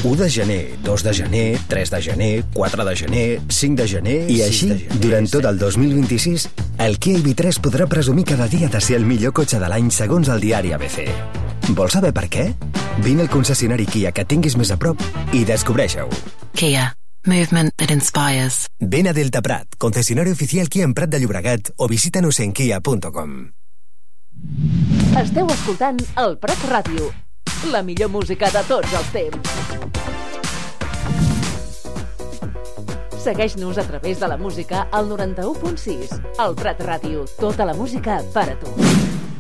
1 de gener, 2 de gener, 3 de gener, 4 de gener, 5 de gener... I així, durant tot el 2026, el Kia EV3 podrà presumir cada dia de ser el millor cotxe de l'any segons el diari ABC. Vols saber per què? Vine al concessionari Kia que tinguis més a prop i descobreix-ho. Kia. Movement that inspires. Ven a Delta Prat, concesionari oficial Kia en Prat de Llobregat, o visita-nos en kia.com. Esteu escoltant el Prat Ràdio, la millor música de tots els temps. Segueix-nos a través de la música al 91.6. El Prat Ràdio, tota la música per a tu.